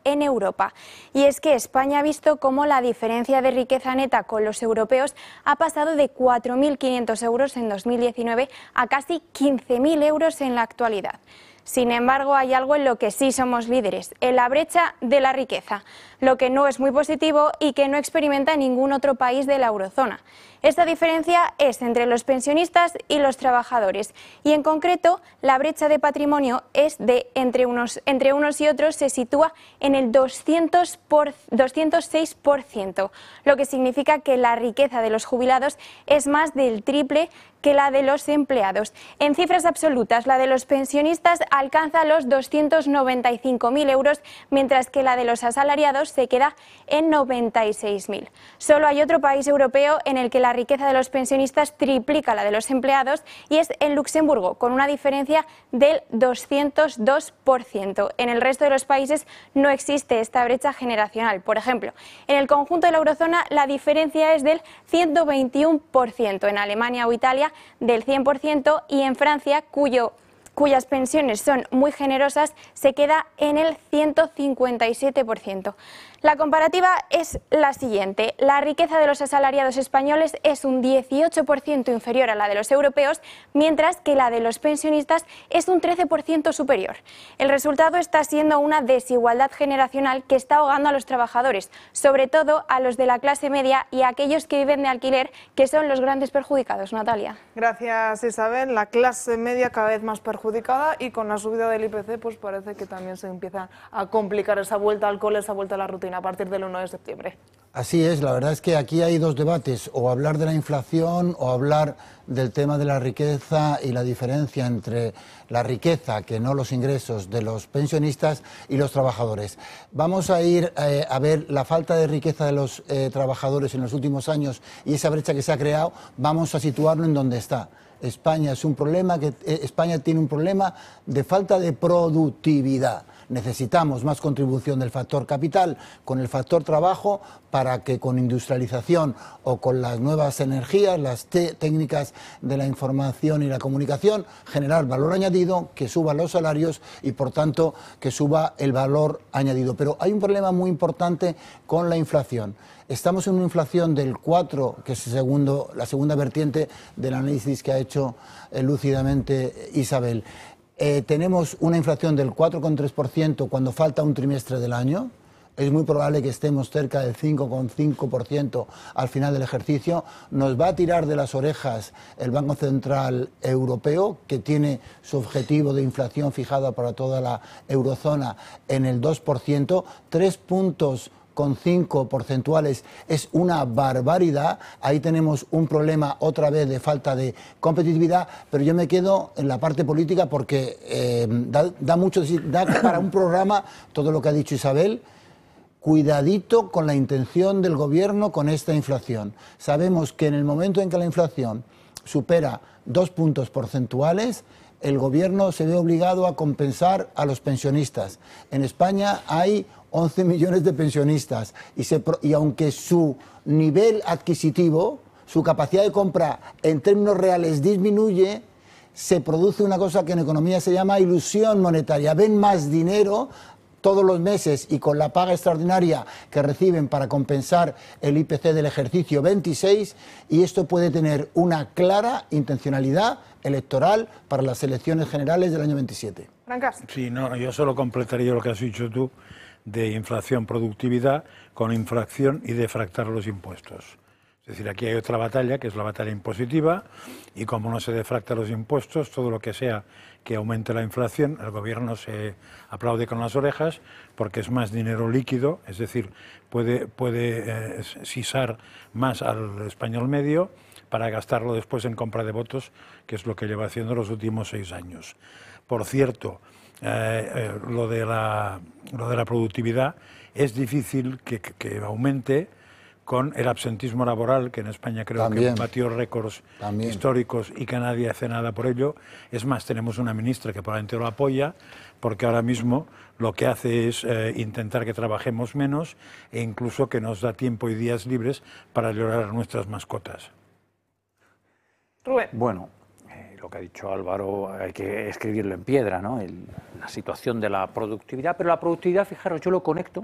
en Europa. Y es que España ha visto cómo la diferencia de riqueza neta con los europeos ha pasado de 4.500 euros en 2019 a casi 15.000 euros en la actualidad. Sin embargo, hay algo en lo que sí somos líderes, en la brecha de la riqueza, lo que no es muy positivo y que no experimenta ningún otro país de la eurozona. Esta diferencia es entre los pensionistas y los trabajadores y, en concreto, la brecha de patrimonio es de entre unos y otros se sitúa en el 206%, lo que significa que la riqueza de los jubilados es más del triple que la de los empleados. En cifras absolutas, la de los pensionistas alcanza los 295.000 euros, mientras que la de los asalariados se queda en 96.000. Solo hay otro país europeo en el que la riqueza de los pensionistas triplica la de los empleados y es en Luxemburgo, con una diferencia del 202%. En el resto de los países no existe esta brecha generacional. Por ejemplo, en el conjunto de la eurozona la diferencia es del 121%, en Alemania o Italia del 100% y en Francia, cuyas pensiones son muy generosas, se queda en el 157%. La comparativa es la siguiente. La riqueza de los asalariados españoles es un 18% inferior a la de los europeos, mientras que la de los pensionistas es un 13% superior. El resultado está siendo una desigualdad generacional que está ahogando a los trabajadores, sobre todo a los de la clase media y a aquellos que viven de alquiler, que son los grandes perjudicados. Natalia. Gracias, Isabel. La clase media cada vez más perjudicada y con la subida del IPC pues parece que también se empieza a complicar esa vuelta al cole, esa vuelta a la rutina a partir del 1 de septiembre. Así es, la verdad es que aquí hay dos debates, o hablar de la inflación o hablar del tema de la riqueza y la diferencia entre la riqueza, que no los ingresos de los pensionistas y los trabajadores. Vamos a ir a ver la falta de riqueza de los trabajadores en los últimos años y esa brecha que se ha creado, vamos a situarlo en donde está. España tiene un problema de falta de productividad. Necesitamos más contribución del factor capital con el factor trabajo para que con industrialización o con las nuevas energías, las técnicas de la información y la comunicación, generar valor añadido, que suban los salarios y por tanto que suba el valor añadido. Pero hay un problema muy importante con la inflación. Estamos en una inflación del 4, que es la segunda vertiente del análisis que ha hecho lúcidamente Isabel. Tenemos una inflación del 4,3% cuando falta un trimestre del año. Es muy probable que estemos cerca del 5,5% al final del ejercicio. Nos va a tirar de las orejas el Banco Central Europeo, que tiene su objetivo de inflación fijada para toda la eurozona en el 2%, 3 puntos con 5 porcentuales es una barbaridad. Ahí tenemos un problema otra vez de falta de competitividad, pero yo me quedo en la parte política porque da para un programa todo lo que ha dicho Isabel. Cuidadito con la intención del gobierno con esta inflación. Sabemos que en el momento en que la inflación supera 2 puntos porcentuales, el gobierno se ve obligado a compensar a los pensionistas. En España hay 11 millones de pensionistas y aunque su nivel adquisitivo, su capacidad de compra en términos reales disminuye, se produce una cosa que en economía se llama ilusión monetaria. Ven más dinero todos los meses y con la paga extraordinaria que reciben para compensar el IPC del ejercicio 26 y esto puede tener una clara intencionalidad electoral para las elecciones generales del año 27. Francas. Sí, no, yo solo completaría lo que has dicho tú de inflación, productividad, con inflación y defractar los impuestos. Es decir, aquí hay otra batalla, que es la batalla impositiva, y como no se defracta los impuestos, todo lo que sea que aumente la inflación, el gobierno se aplaude con las orejas, porque es más dinero líquido, es decir, puede sisar más al español medio para gastarlo después en compra de votos, que es lo que lleva haciendo los últimos 6 años. Por cierto, lo de la productividad es difícil que aumente con el absentismo laboral, que en España creo que batió récords históricos y que nadie hace nada por ello. Es más, tenemos una ministra que probablemente lo apoya, porque ahora mismo lo que hace es intentar que trabajemos menos e incluso que nos da tiempo y días libres para llorar a nuestras mascotas. Rubén. Bueno, lo que ha dicho Álvaro hay que escribirlo en piedra, ¿no? La situación de la productividad, pero la productividad, fijaros, yo lo conecto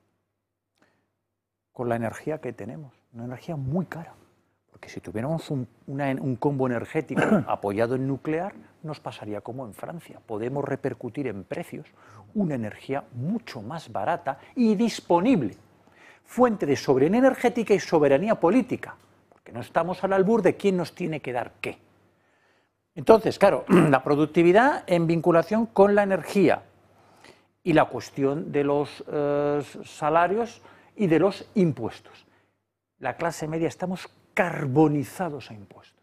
con la energía que tenemos, una energía muy cara, porque si tuviéramos un combo energético apoyado en nuclear, nos pasaría como en Francia, podemos repercutir en precios una energía mucho más barata y disponible, fuente de soberanía energética y soberanía política, porque no estamos al albur de quién nos tiene que dar qué. Entonces, claro, la productividad en vinculación con la energía y la cuestión de los salarios y de los impuestos. La clase media estamos carbonizados a impuestos.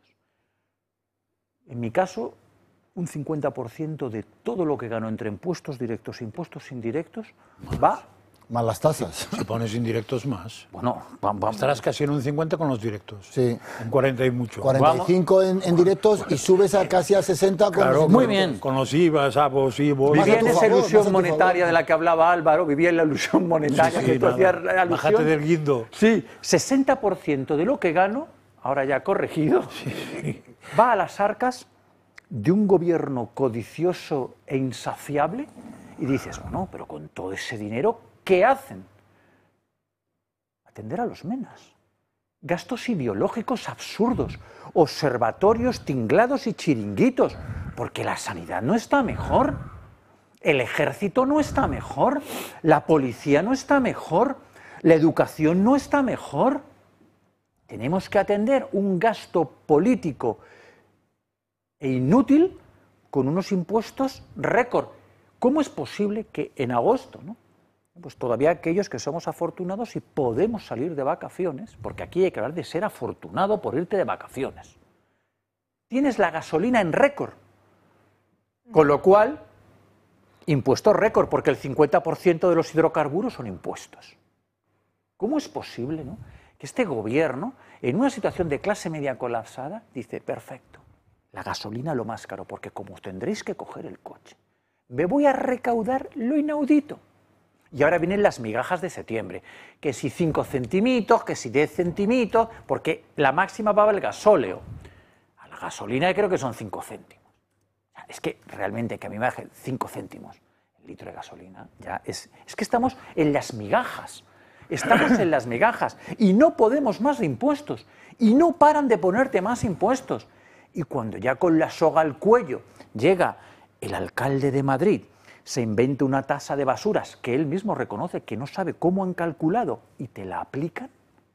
En mi caso, un 50% de todo lo que gano entre impuestos directos e impuestos indirectos va... Más las tasas. Si pones indirectos más. Bueno, estarás casi en un 50 con los directos. Sí. En 40 y mucho. 45 en directos y subes a casi a 60 con Claro, los... Muy bien. Con los IVAs, AVOS, IVOs. Vivía en esa favor, ilusión más a tu monetaria favor. de la que hablaba Álvaro, vivía en la ilusión monetaria Sí, que tú hacías nada. alusión. Bájate del guindo. Sí, 60% de lo que gano, ahora ya corregido, va a las arcas de un gobierno codicioso e insaciable y dices, bueno, pero con todo ese dinero, ¿qué hacen? Atender a los menas. Gastos ideológicos absurdos, observatorios tinglados y chiringuitos, porque la sanidad no está mejor, el ejército no está mejor, la policía no está mejor, la educación no está mejor. Tenemos que atender un gasto político e inútil con unos impuestos récord. ¿Cómo es posible que en agosto, ¿no? Pues todavía aquellos que somos afortunados y podemos salir de vacaciones, porque aquí hay que hablar de ser afortunado por irte de vacaciones. Tienes la gasolina en récord, con lo cual, impuestos récord, porque el 50% de los hidrocarburos son impuestos. ¿Cómo es posible, ¿no?, que este gobierno, en una situación de clase media colapsada, dice, perfecto, la gasolina lo más caro, porque como tendréis que coger el coche, me voy a recaudar lo inaudito. Y ahora vienen las migajas de septiembre, que si 5 centimitos, que si 10 centimitos, porque la máxima va al gasóleo. A la gasolina creo que son 5 céntimos. Es que realmente que a mí me baje 5 céntimos el litro de gasolina, ya es que estamos en las migajas. Estamos en las migajas y no podemos más de impuestos. Y no paran de ponerte más impuestos. Y cuando ya con la soga al cuello llega el alcalde de Madrid, se inventa una tasa de basuras que él mismo reconoce que no sabe cómo han calculado y te la aplican.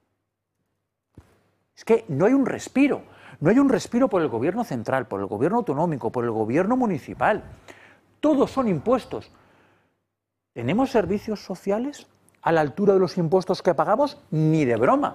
Es que no hay un respiro. No hay un respiro por el gobierno central, por el gobierno autonómico, por el gobierno municipal. Todos son impuestos. ¿Tenemos servicios sociales a la altura de los impuestos que pagamos? Ni de broma.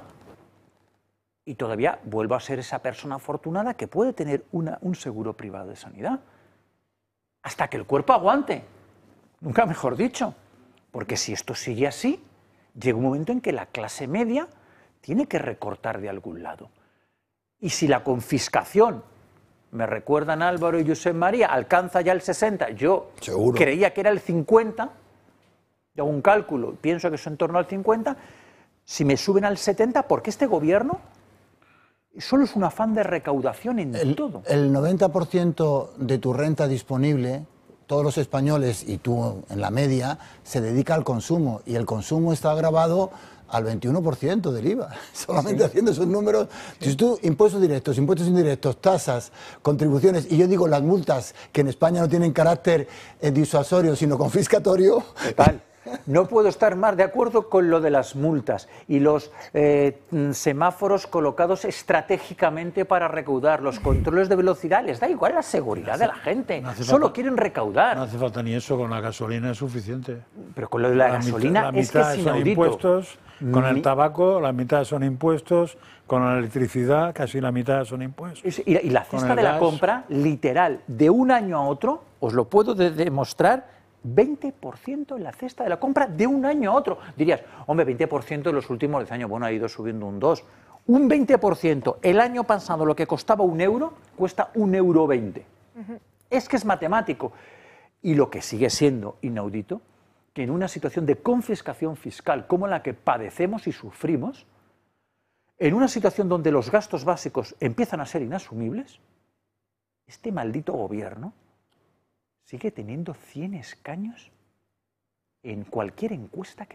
Y todavía vuelvo a ser esa persona afortunada que puede tener un seguro privado de sanidad. Hasta que el cuerpo aguante. Nunca mejor dicho. Porque si esto sigue así, llega un momento en que la clase media tiene que recortar de algún lado. Y si la confiscación, me recuerdan Álvaro y Josep María, alcanza ya el 60, yo Seguro. creía que era el 50, yo hago un cálculo, pienso que es en torno al 50, si me suben al 70, porque este gobierno solo es un afán de recaudación en todo. El 90% de tu renta disponible, todos los españoles y tú en la media, se dedica al consumo y el consumo está agravado al 21% del IVA, solamente haciendo esos números. Si tú, impuestos directos, impuestos indirectos, tasas, contribuciones, y yo digo las multas, que en España no tienen carácter disuasorio, sino confiscatorio. Total. No puedo estar más de acuerdo con lo de las multas y los semáforos colocados estratégicamente para recaudar, los controles de velocidad, les da igual la seguridad de la gente, solo quieren recaudar. No hace falta ni eso, con la gasolina es suficiente. Pero con lo de la gasolina es que es son inaudito. Impuestos, con el tabaco la mitad son impuestos, con la electricidad casi la mitad son impuestos. Y la Con cesta el de la gas. compra, literal, de un año a otro, os lo puedo demostrar, 20% en la cesta de la compra de un año a otro. Dirías, hombre, 20% en los últimos 10 años, bueno, ha ido subiendo un 2. Un 20%. El año pasado lo que costaba €1, cuesta €1,20. Es que es matemático. Y lo que sigue siendo inaudito, que en una situación de confiscación fiscal como la que padecemos y sufrimos, en una situación donde los gastos básicos empiezan a ser inasumibles, este maldito gobierno sigue teniendo 100 escaños en cualquier encuesta que